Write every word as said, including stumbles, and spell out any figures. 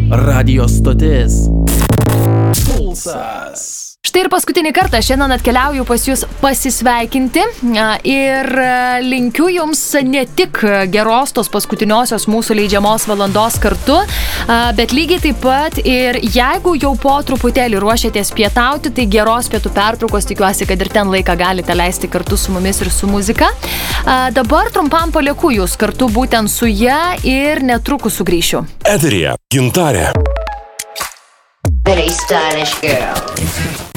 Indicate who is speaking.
Speaker 1: Radio stotis Pulsas.
Speaker 2: Štai ir paskutinį kartą šiandien atkeliauju pas jūs pasisveikinti ir linkiu jums ne tik geros tos paskutiniosios mūsų leidžiamos valandos kartu, bet lygiai taip pat ir jeigu jau po truputėlį ruošiatės pietauti, tai geros pietų pertraukos, tikiuosi, kad ir ten laiką galite leisti kartu su mumis ir su muzika. Dabar trumpam palieku jūs kartu būtent su ja ir netrukus sugrįšiu.
Speaker 3: Eteryje Gintarė.
Speaker 4: Very stylish girl.